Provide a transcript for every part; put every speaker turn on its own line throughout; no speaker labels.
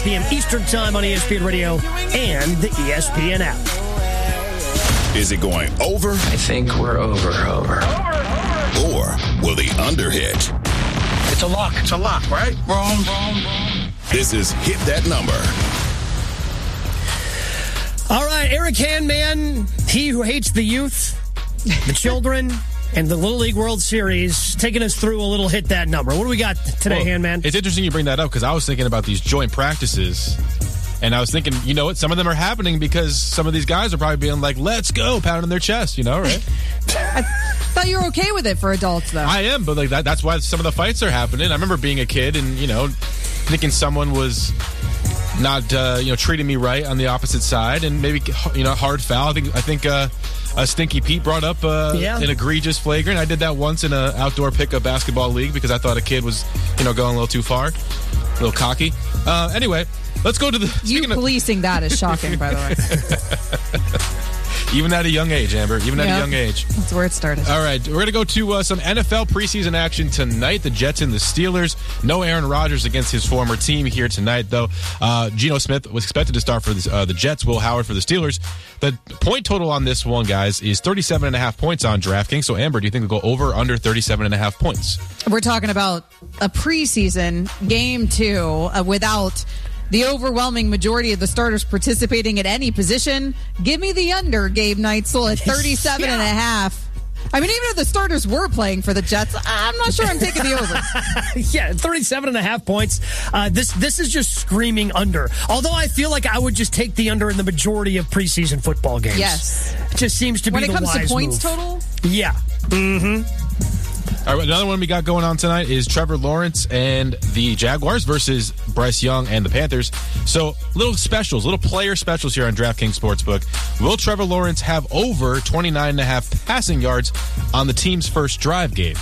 p.m. Eastern Time on ESPN Radio and the ESPN app.
Is it going over?
I think we're over.
Or will the under hit?
It's a lock. It's a lock, right? Wrong.
This is Hit That Number.
All right, Eric Handman, he who hates the youth, the children, and the Little League World Series, taking us through a little Hit That Number. What do we got today, Handman?
It's interesting you bring that up because I was thinking about these joint practices. And I was thinking, you know what, some of them are happening because some of these guys are probably being like, let's go, pounding their chest, you know, right?
I thought you were okay with it for adults, though.
I am, but like that's why some of the fights are happening. I remember being a kid and, you know, thinking someone was not, treating me right on the opposite side and maybe, hard foul. I think Stinky Pete brought up an egregious flagrant. I did that once in an outdoor pickup basketball league because I thought a kid was, going a little too far, a little cocky. Anyway, let's go to the...
You policing that is shocking, by the way.
Even at a young age, Amber. Even at a young age.
That's where it started.
All right. We're going to go to some NFL preseason action tonight. The Jets and the Steelers. No Aaron Rodgers against his former team here tonight, though. Geno Smith was expected to start for the Jets. Will Howard for the Steelers. The point total on this one, guys, is 37.5 points on DraftKings. So, Amber, do you think it'll go over or under 37.5 points?
We're talking about a preseason game 2 without the overwhelming majority of the starters participating at any position. Give me the under, Gabe Neitzel, at 37.5. I mean, even if the starters were playing for the Jets, I'm not sure I'm taking the over.
37.5 points. This is just screaming under. Although I feel like I would just take the under in the majority of preseason football games.
Yes.
It just seems to be the wise move.
When it comes to points total?
Yeah. Mm-hmm.
All right, another one we got going on tonight is Trevor Lawrence and the Jaguars versus Bryce Young and the Panthers. So, little player specials here on DraftKings Sportsbook. Will Trevor Lawrence have over 29.5 passing yards on the team's first drive, Gabe?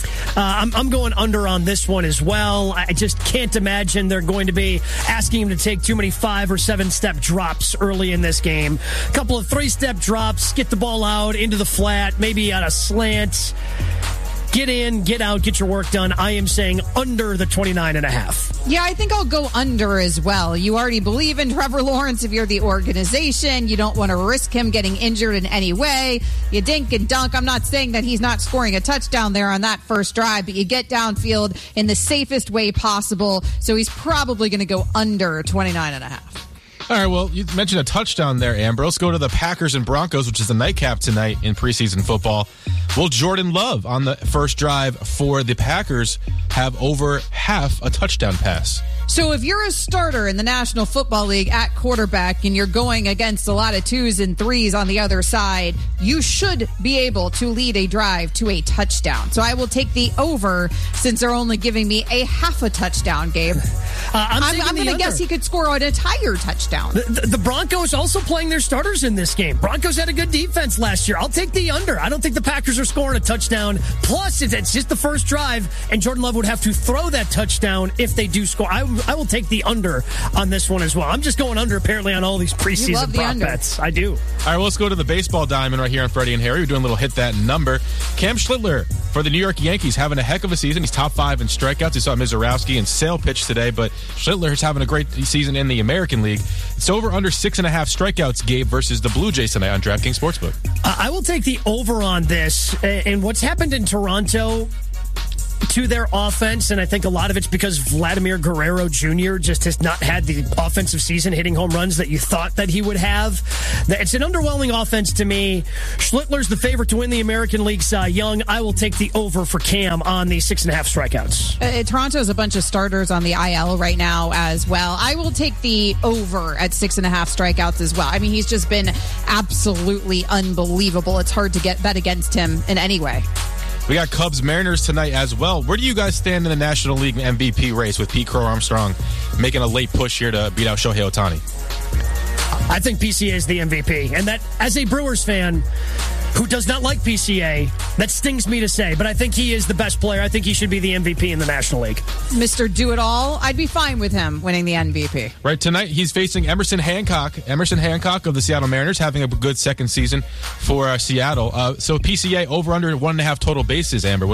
I'm going under on this one as well. I just can't imagine they're going to be asking him to take too many 5 or 7 step drops early in this game. A couple of 3-step drops, get the ball out into the flat, maybe on a slant. Get in, get out, get your work done. I am saying under the 29.5.
Yeah, I think I'll go under as well. You already believe in Trevor Lawrence if you're the organization. You don't want to risk him getting injured in any way. You dink and dunk. I'm not saying that he's not scoring a touchdown there on that first drive, but you get downfield in the safest way possible. So he's probably going to go under 29.5.
All right, well, you mentioned a touchdown there, Amber. Let's go to the Packers and Broncos, which is the nightcap tonight in preseason football. Will Jordan Love on the first drive for the Packers have over half a touchdown pass?
So if you're a starter in the National Football League at quarterback and you're going against a lot of 2s and 3s on the other side, you should be able to lead a drive to a touchdown. So I will take the over since they're only giving me a half a touchdown, Gabe. I'm going to guess he could score an entire touchdown.
The Broncos also playing their starters in this game. Broncos had a good defense last year. I'll take the under. I don't think the Packers are scoring a touchdown. Plus, it's just the first drive, and Jordan Love would have to throw that touchdown if they do score. I will take the under on this one as well. I'm just going under, apparently, on all these preseason prop bets. I do.
All right, well, let's go to the baseball diamond right here on Freddie and Harry. We're doing a little Hit That Number. Cam Schlittler for the New York Yankees having a heck of a season. He's top 5 in strikeouts. You saw Mizorowski and Sale pitch today, but Schlittler's having a great season in the American League. It's over under 6.5 strikeouts, Gabe, versus the Blue Jays tonight on DraftKings Sportsbook.
I will take the over on this. And what's happened in Toronto to their offense, and I think a lot of it's because Vladimir Guerrero Jr. just has not had the offensive season hitting home runs that you thought that he would have. It's an underwhelming offense to me. Schlittler's the favorite to win the American League Cy Young. I will take the over for Cam on the 6.5 strikeouts.
Toronto's a bunch of starters on the IL right now as well. I will take the over at 6.5 strikeouts as well. I mean, he's just been absolutely unbelievable. It's hard to bet against him in any way.
We got Cubs-Mariners tonight as well. Where do you guys stand in the National League MVP race with Pete Crow-Armstrong making a late push here to beat out Shohei Ohtani?
I think PCA is the MVP. And that, as a Brewers fan who does not like PCA, that stings me to say, but I think he is the best player. I think he should be the MVP in the National League.
Mr. Do-It-All, I'd be fine with him winning the MVP.
Right, tonight he's facing Emerson Hancock. Emerson Hancock of the Seattle Mariners having a good second season for Seattle. So PCA over under 1.5 total bases, Amber. What do you think?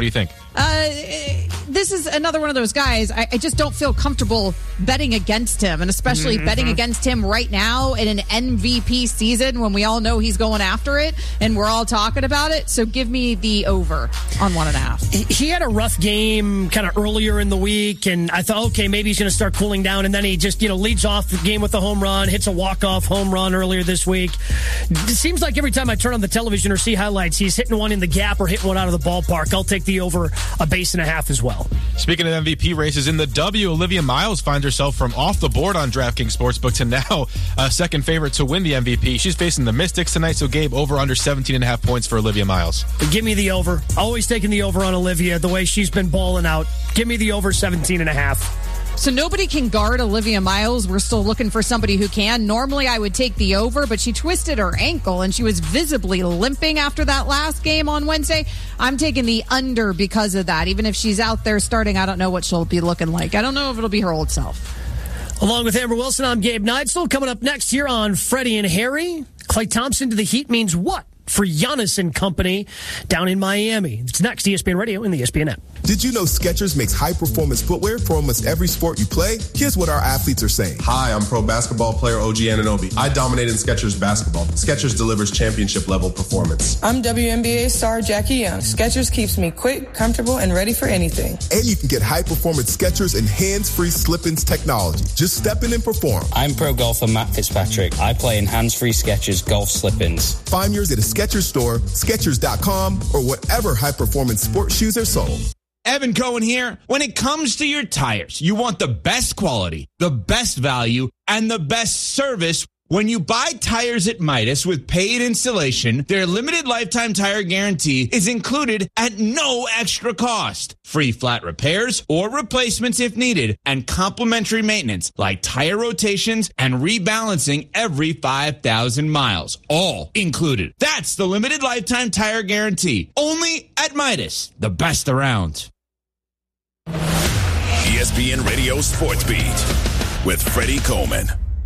This is another one of those guys. I just don't feel comfortable betting against him, and especially betting against him right now in an MVP season when we all know he's going after it and we're all talking about it. So give me the over on 1.5.
He had a rough game kind of earlier in the week, and I thought, okay, maybe he's going to start cooling down, and then he just, leads off the game with a home run, hits a walk-off home run earlier this week. It seems like every time I turn on the television or see highlights, he's hitting one in the gap or hitting one out of the ballpark. I'll take the over 1.5 as well.
Speaking of MVP races in the W, Olivia Miles finds herself from off the board on DraftKings Sportsbook to now second favorite to win the MVP. She's facing the Mystics tonight, so Gabe, over under 17.5 points for Olivia Miles.
Give me the over. Always taking the over on Olivia, the way she's been balling out. Give me the over 17.5.
So nobody can guard Olivia Miles. We're still looking for somebody who can. Normally I would take the over, but she twisted her ankle and she was visibly limping after that last game on Wednesday. I'm taking the under because of that. Even if she's out there starting, I don't know what she'll be looking like. I don't know if it'll be her old self.
Along with Amber Wilson, I'm Gabe Neitzel. Coming up next here on Freddie and Harry, Klay Thompson to the Heat means what for Giannis and company down in Miami? It's next, ESPN Radio and the ESPN app.
Did you know Skechers makes high-performance footwear for almost every sport you play? Here's what our athletes are saying.
Hi, I'm pro basketball player OG Anunoby. I dominate in Skechers basketball. Skechers delivers championship-level performance.
I'm WNBA star Jackie Young. Skechers keeps me quick, comfortable, and ready for anything.
And you can get high-performance Skechers and hands-free slip-ins technology. Just step in and perform.
I'm pro golfer Matt Fitzpatrick. I play in hands-free Skechers golf slip-ins.
Find yours at a Skechers store, Skechers.com, or whatever high-performance sports shoes are sold.
Evan Cohen here. When it comes to your tires, you want the best quality, the best value, and the best service. When you buy tires at Midas with paid installation, their limited lifetime tire guarantee is included at no extra cost. Free flat repairs or replacements if needed, and complimentary maintenance like tire rotations and rebalancing every 5,000 miles. All included. That's the limited lifetime tire guarantee. Only at Midas, the best around.
ESPN Radio Sports Beat with Freddie Coleman.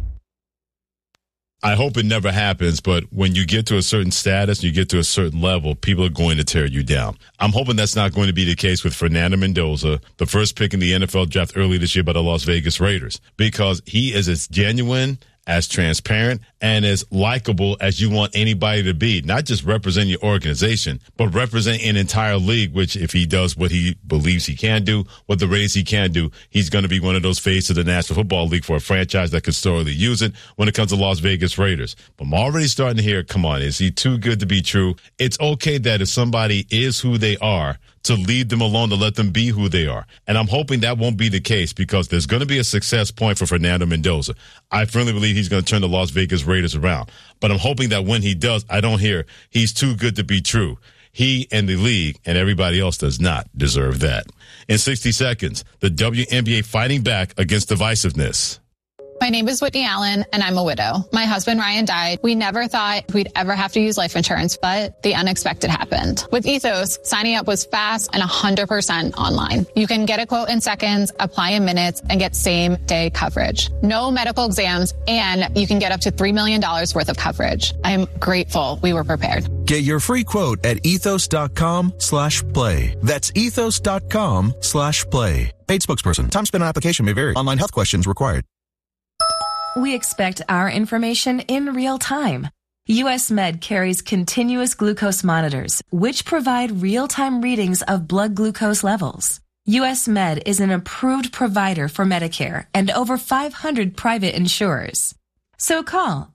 I hope it never happens, but when you get to a certain status, you get to a certain level, people are going to tear you down. I'm hoping that's not going to be the case with Fernando Mendoza, the first pick in the NFL draft early this year by the Las Vegas Raiders, because he is as genuine, as transparent, and as likable as you want anybody to be. Not just represent your organization, but represent an entire league, which if he does what he believes he can do, what the Raiders he can do, he's going to be one of those faces of the National Football League for a franchise that could thoroughly use it when it comes to Las Vegas Raiders. But I'm already starting to hear, come on, is he too good to be true? It's okay that if somebody is who they are, to leave them alone, to let them be who they are. And I'm hoping that won't be the case because there's going to be a success point for Fernando Mendoza. I firmly believe he's going to turn the Las Vegas Raiders around. But I'm hoping that when he does, I don't hear he's too good to be true. He and the league and everybody else does not deserve that. In 60 seconds, the WNBA fighting back against divisiveness.
My name is Whitney Allen, and I'm a widow. My husband, Ryan, died. We never thought we'd ever have to use life insurance, but the unexpected happened. With Ethos, signing up was fast and 100% online. You can get a quote in seconds, apply in minutes, and get same-day coverage. No medical exams, and you can get up to $3 million worth of coverage. I'm grateful we were prepared.
Get your free quote at ethos.com/play. That's ethos.com/play. Paid spokesperson. Time spent on application may vary. Online health questions required.
We expect our information in real time. US Med carries continuous glucose monitors, which provide real-time readings of blood glucose levels. US Med is an approved provider for Medicare and over 500 private insurers. So call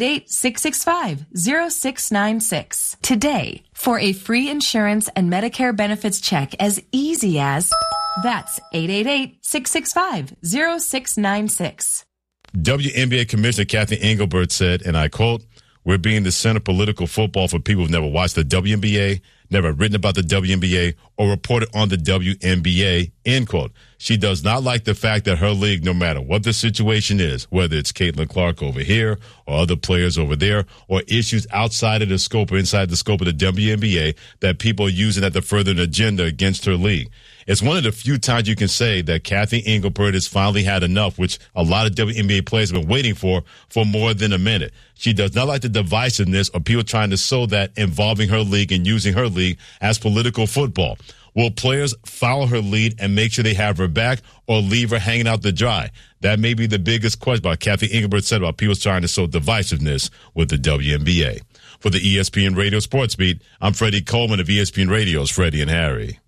888-665-0696 today for a free insurance and Medicare benefits check as easy as that's 888-665-0696.
WNBA Commissioner Kathy Engelbert said, and I quote, "We're being the center of political football for people who've never watched the WNBA, never written about the WNBA, or reported on the WNBA," end quote. She does not like the fact that her league, no matter what the situation is, whether it's Caitlin Clark over here or other players over there, or issues outside of the scope or inside the scope of the WNBA, that people are using that to further an agenda against her league. It's one of the few times you can say that Kathy Engelbert has finally had enough, which a lot of WNBA players have been waiting for more than a minute. She does not like the divisiveness or people trying to sow that involving her league and using her league as political football. Will players follow her lead and make sure they have her back or leave her hanging out to dry? That may be the biggest question about Kathy Engelbert said about people trying to sow divisiveness with the WNBA. For the ESPN Radio Sports Beat, I'm Freddie Coleman of ESPN Radio's Freddie and Harry.